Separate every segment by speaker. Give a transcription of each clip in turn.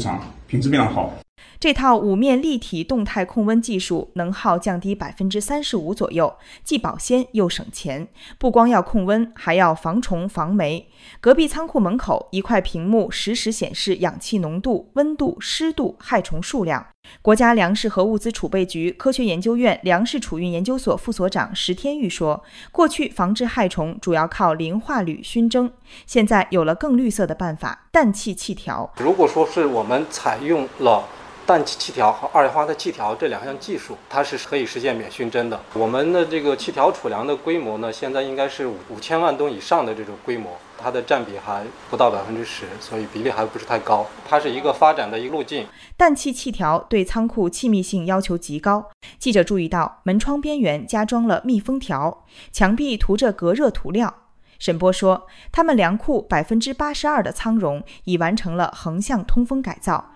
Speaker 1: 上，品质非常好。
Speaker 2: 这套5面立体动态控温技术能耗降低 35% 左右，既保鲜又省钱。不光要控温，还要防虫防霉。隔壁仓库门口一块屏幕实时显示氧气浓度、温度、湿度、害虫数量。国家粮食和物资储备局科学研究院粮食储运研究所副所长石天玉说，过去防治害虫主要靠磷化铝熏蒸，现在有了更绿色的办法，氮气气条。
Speaker 3: 如果说是我们采用了氮气气条和二氧化碳气条这2项技术，它是可以实现免熏蒸的。我们的这个气条储粮的规模呢，现在应该是5000万吨以上的这种规模，它的占比还不到10%，所以比例还不是太高。它是一个发展的一个路径。
Speaker 2: 氮气气条对仓库气密性要求极高。记者注意到，门窗边缘加装了密封条，墙壁涂着隔热涂料。沈波说，他们粮库 82% 的仓容已完成了横向通风改造。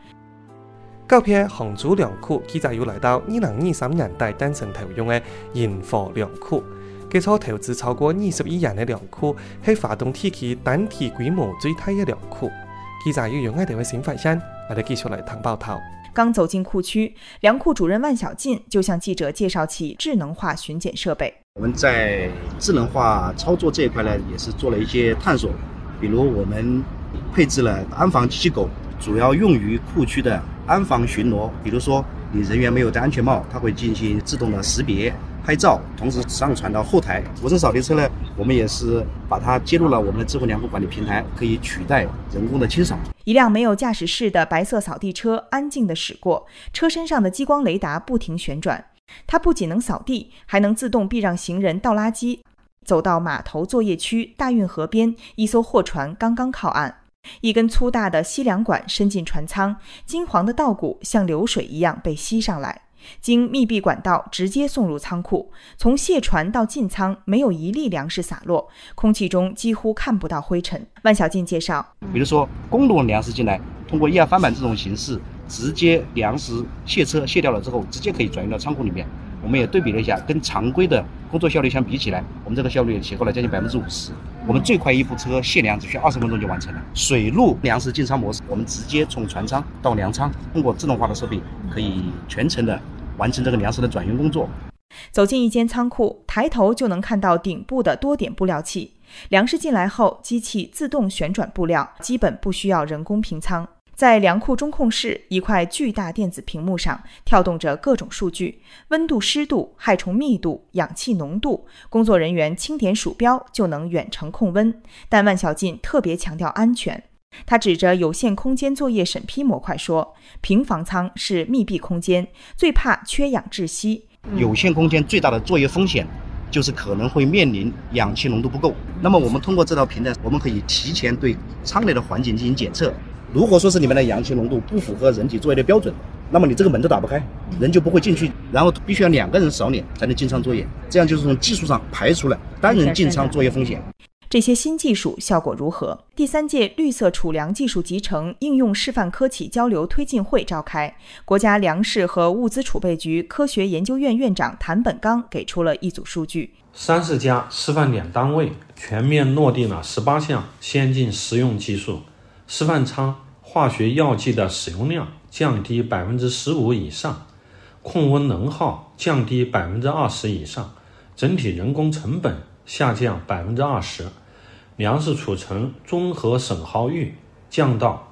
Speaker 4: 9批杭州粮库其實要嚟到2023年底誕生投用嘅燃火糧庫，基礎投資超過20億元嘅糧庫，係華東地區單體規模最大嘅糧庫。記者要用我哋嘅新發現，我哋繼續嚟談報道。
Speaker 2: 剛走進庫區，糧庫主任萬小進就向記者介紹起智能化巡檢設備。
Speaker 5: 我們在智能化操作這一塊呢，也是做了一些探索，比如我們配置了安防機器狗，主要用於庫區的安防巡邏，比如說你人員沒有戴安全帽，它會進行自動的識別、拍照，同時上傳到後台。無人掃地車呢，我們也是把它接入了我們的智慧糧庫管理平台，可以取代人工的清掃。
Speaker 2: 一輛沒有駕駛室的白色掃地車安靜地駛過，車身上的激光雷達不停旋轉。它不僅能掃地，還能自動避讓行人倒垃圾。走到碼頭作業區大運河邊，一艘貨船剛剛靠岸。一根粗大的吸糧管伸進船艙，金黃的稻谷像流水一樣被吸上來，經密閉管道直接送入倉庫。從卸船到進倉，沒有一粒糧食灑落，空氣中幾乎看不到灰塵。萬小進介紹，
Speaker 5: 比如說公路糧食進來，通過1-2翻版這種形式，直接糧食卸車卸掉了之後，直接可以轉運到倉庫裡面。我們也對比了一下，跟常規的工作效率相比起來，我們這個效率提高了將近50%。我們最快一部車卸糧只需要20分鐘就完成了。水陸糧食進倉模式，我們直接從船艙到糧倉，通過自動化的設備，可以全程的完成這個糧食的轉運工作。
Speaker 2: 走進一間倉庫，抬頭就能看到頂部的多點布料器。糧食進來後，機器自動旋轉布料，基本不需要人工平倉。在糧庫中控室，一塊巨大電子屏幕上跳動着各種數據，溫度、濕度、害蟲密度、氧氣濃度，工作人員輕點鼠標就能遠程控溫。但萬小進特別強調安全。他指着有限空間作業審批模塊說，平房倉是密閉空間，最怕缺氧窒息。
Speaker 5: 有限空間最大的作業風險就是可能會面臨氧氣濃度不夠。那麼我們通過這套平台，我們可以提前對倉內的環境進行檢測。如果說是你們的氧氣濃度不符合人體作業的標準，那麼你這個門都打不開，人就不會進去，然後必須要2個人掃臉才能進倉作業，這樣就是從技術上排除了單人進倉作業風險。
Speaker 2: 這些新技術效果如何？第3屆綠色儲糧技術集成應用示範科企交流推進會召開，國家糧食和物資儲備局科學研究院院長譚本剛給出了一組數據：30
Speaker 6: 家示範點單位全面落地了18項先進實用技術。示範倉化學藥劑的使用量降低15%以上，控溫能耗降低20%以上，整體人工成本下降20%，糧食儲存綜合損耗率降到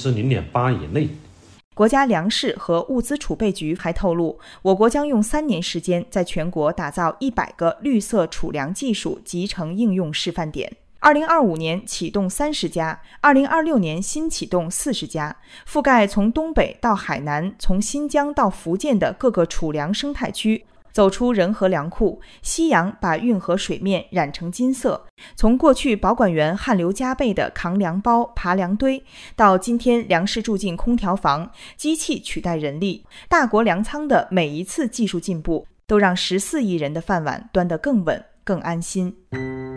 Speaker 6: 0.8%以內。
Speaker 2: 國家糧食和物資儲備局還透露，我國將用3年時間在全國打造100個綠色儲糧技術集成應用示範點。2025年啟動30家，2026年新啟動40家，覆蓋從東北到海南，從新疆到福建的各個儲糧生態區。走出仁和糧庫，夕陽把運河水面染成金色。從過去保管員汗流浹背的扛糧包、爬糧堆，到今天糧食住進空調房，機器取代人力。大國糧倉的每一次技術進步，都讓14億人的飯碗端得更穩、更安心。